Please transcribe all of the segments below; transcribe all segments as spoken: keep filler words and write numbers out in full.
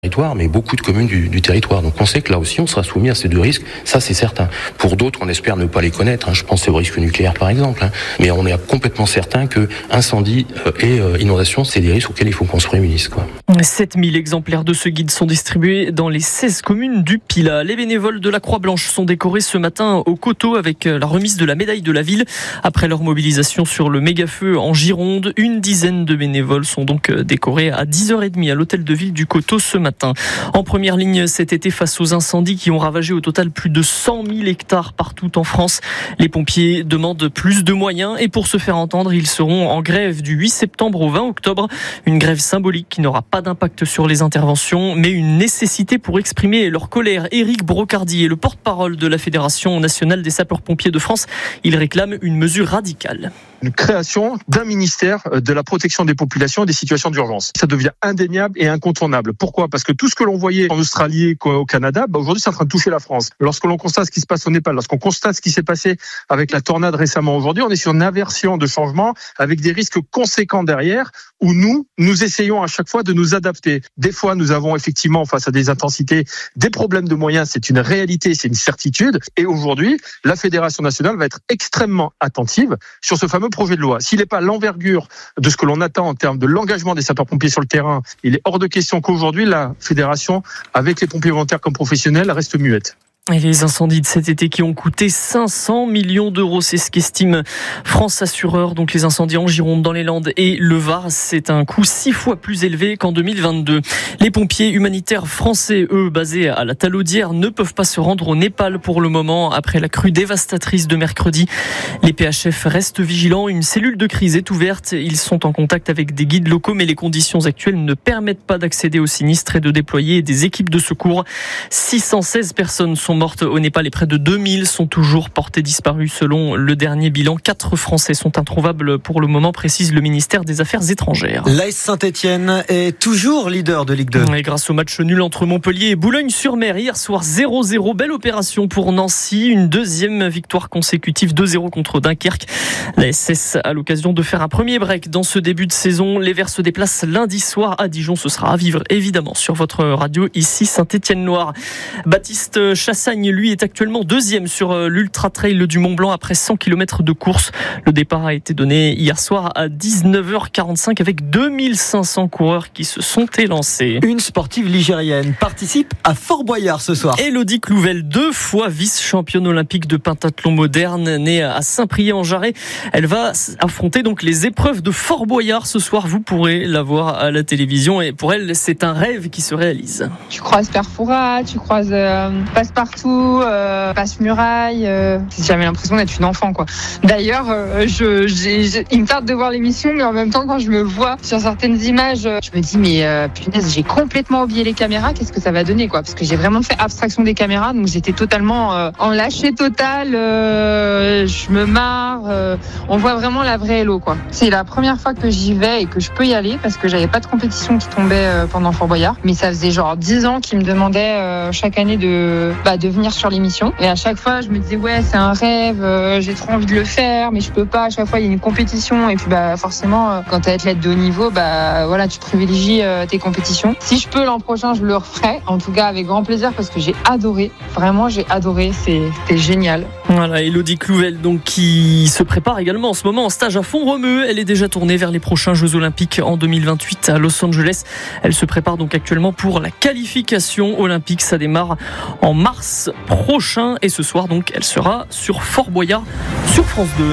territoire, mais beaucoup de communes du, du territoire. Donc on sait que là aussi, on sera soumis à ces deux risques. Ça, c'est certain. Pour d'autres, on espère ne pas les connaître. Hein. Je pense au risque nucléaire, par exemple. Hein. Mais on est complètement certain que incendie euh, et euh, inondation, c'est des risques auxquels il faut qu'on se réunisse, quoi. sept mille exemplaires de ce guide sont distribués dans les seize communes du Pilat. Les bénévoles de la Croix-Blanche sont décorés ce matin au Coteau avec la remise de la médaille de la ville. Après leur mobilisation sur le méga-feu en Gironde, une dizaine de bénévoles sont donc décorés à dix heures trente à l'hôtel de ville du Coteau ce matin. En première ligne cet été face aux incendies qui ont ravagé au total plus de cent mille hectares partout en France. Les pompiers demandent plus de moyens et pour se faire entendre, ils seront en grève du huit septembre au vingt octobre. Une grève symbolique qui n'aura pas d'impact sur les interventions, mais une nécessité pour exprimer leur colère. Éric Brocardi est le porte-parole de la Fédération nationale des sapeurs-pompiers de France. Il réclame une mesure radicale. Une création d'un ministère de la protection des populations et des situations d'urgence. Ça devient indéniable et incontournable. Pourquoi ? Parce que tout ce que l'on voyait en Australie et au Canada, bah aujourd'hui c'est en train de toucher la France. Lorsque l'on constate ce qui se passe au Népal, lorsqu'on constate ce qui s'est passé avec la tornade récemment aujourd'hui, on est sur une inversion de changement avec des risques conséquents derrière où nous, nous essayons à chaque fois de nous adapter. Des fois, nous avons effectivement face à des intensités, des problèmes de moyens, c'est une réalité, c'est une certitude. Et aujourd'hui, la Fédération nationale va être extrêmement attentive sur ce fameux projet de loi. S'il n'est pas à l'envergure de ce que l'on attend en termes de l'engagement des sapeurs-pompiers sur le terrain, il est hors de question qu'aujourd'hui, la Fédération, avec les pompiers volontaires comme professionnels, reste muette. Et les incendies de cet été qui ont coûté cinq cents millions d'euros, c'est ce qu'estime France Assureur. Donc les incendies en Gironde, dans les Landes et le Var, c'est un coût six fois plus élevé qu'en deux mille vingt-deux. Les pompiers humanitaires français, eux, basés à la Talaudière, ne peuvent pas se rendre au Népal pour le moment après la crue dévastatrice de mercredi. Les P H F restent vigilants. Une cellule de crise est ouverte. Ils sont en contact avec des guides locaux, mais les conditions actuelles ne permettent pas d'accéder aux sinistres et de déployer des équipes de secours. six cent seize personnes sont mortes au Népal et près de deux mille sont toujours portées disparues selon le dernier bilan. Quatre Français sont introuvables pour le moment, précise le ministère des Affaires étrangères. L'A S Saint-Etienne est toujours leader de Ligue deux. Et grâce au match nul entre Montpellier et Boulogne-sur-Mer hier soir zéro zéro, belle opération pour Nancy, une deuxième victoire consécutive deux zéro contre Dunkerque. La S S a l'occasion de faire un premier break dans ce début de saison. Les Verts se déplacent lundi soir à Dijon, ce sera à vivre évidemment sur votre radio ici Saint-Étienne Noir. Baptiste Chassagne, lui, est actuellement deuxième sur l'Ultra Trail du Mont Blanc après cent kilomètres de course. Le départ a été donné hier soir à dix-neuf heures quarante-cinq avec deux mille cinq cents coureurs qui se sont élancés. Une sportive ligérienne participe à Fort Boyard ce soir. Élodie Clouvel, deux fois vice-championne olympique de pentathlon moderne, née à Saint-Priest-en-Jarret. Elle va affronter donc les épreuves de Fort Boyard ce soir. Vous pourrez la voir à la télévision et pour elle, c'est un rêve qui se réalise. Tu croises Perfourat, tu croises euh, Passe-Partout, euh, Passe-Muraille. Euh, j'avais l'impression d'être une enfant, quoi. D'ailleurs, euh, je, j'ai, j'ai, il me tarde de voir l'émission, mais en même temps, quand je me vois sur certaines images, je me dis, mais euh, punaise, j'ai complètement oublié les caméras. Qu'est-ce que ça va donner, quoi ? Parce que j'ai vraiment fait abstraction des caméras, donc j'étais totalement euh, en lâcher total. Euh, je me marre. Euh, on voit vraiment la vraie Hello, quoi. C'est la première fois que j'y vais et que je peux y aller parce que j'avais pas de compétition qui tombait euh, pendant Fort Boyard. Mais ça faisait genre dix ans qu'ils me demandaient euh, chaque année de, bah, de venir sur l'émission. Et à chaque fois, je me disais, ouais, c'est un rêve, euh, j'ai trop envie de le faire, mais je peux pas. À chaque fois, il y a une compétition. Et puis, bah, forcément, euh, quand t'es athlète de haut niveau, bah, voilà, tu privilégies euh, tes compétitions. Si je peux l'an prochain, je le referai. En tout cas, avec grand plaisir parce que j'ai adoré. Vraiment, j'ai adoré. C'est, c'était génial. Voilà, Élodie Clouvel, donc, qui se prépare également en ce moment en stage à Font-Romeu. Elle est déjà tournée vers les prochains Jeux Olympiques en deux mille vingt-huit à Los Angeles. Elle se prépare donc actuellement pour la qualification olympique. Ça démarre en mars prochain et ce soir, donc, elle sera sur Fort Boyard sur France deux.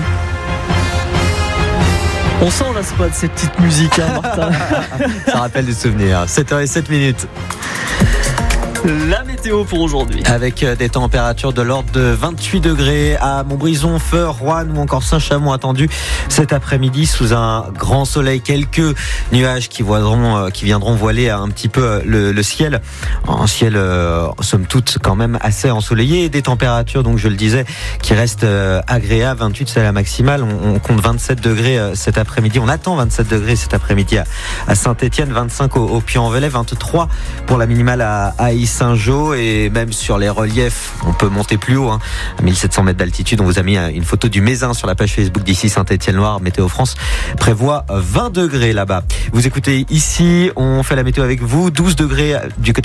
On s'en lasse pas de cette petite musique, hein, Martin. Ça rappelle des souvenirs. sept heures zéro sept minutes. La météo pour aujourd'hui. Avec des températures de l'ordre de vingt-huit degrés à Montbrison, Feur, Roanne ou encore Saint-Chamond attendu cet après-midi sous un grand soleil. Quelques nuages qui, voidront, qui viendront voiler un petit peu le, le ciel. Un ciel, euh, somme toute, quand même assez ensoleillé. Et des températures, donc je le disais, qui restent euh, agréables. vingt-huit, c'est la maximale. On, on compte vingt-sept degrés euh, cet après-midi. On attend vingt-sept degrés cet après-midi à, à Saint-Étienne, vingt-cinq au, au Puy-en-Velay, vingt-trois pour la minimale à, à Saint-Jean et même sur les reliefs, on peut monter plus haut, hein, à mille sept cents mètres d'altitude. On vous a mis une photo du Mézin sur la page Facebook d'ici Saint-Étienne Noir. Météo France prévoit vingt degrés là-bas. Vous écoutez ici, on fait la météo avec vous, douze degrés du côté